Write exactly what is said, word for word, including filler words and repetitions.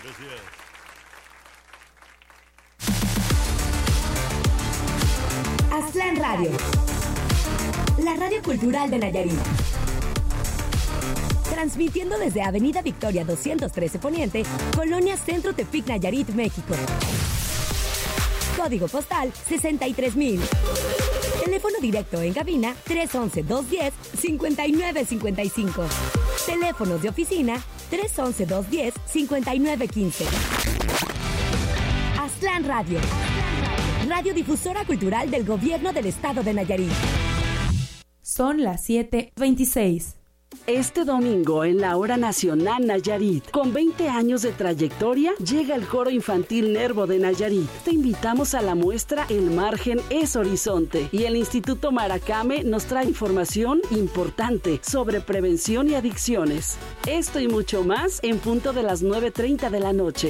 Gracias. Aztlán Radio, la radio cultural de Nayarit. Transmitiendo desde Avenida Victoria doscientos trece Poniente, Colonia Centro Tepic, Nayarit, México. Código postal sesenta y tres mil. Teléfono directo en cabina tres once, dos diez, cincuenta y nueve cincuenta y cinco. Teléfonos de oficina tres once, dos diez, cincuenta y nueve quince. Aztlán Radio. Radiodifusora cultural del Gobierno del Estado de Nayarit. Son las siete veintiséis. Este domingo en la Hora Nacional Nayarit, con veinte años de trayectoria, llega el Coro Infantil Nervo de Nayarit. Te invitamos a la muestra El Margen es Horizonte y el Instituto Maracame nos trae información importante sobre prevención y adicciones. Esto y mucho más en punto de las nueve treinta de la noche.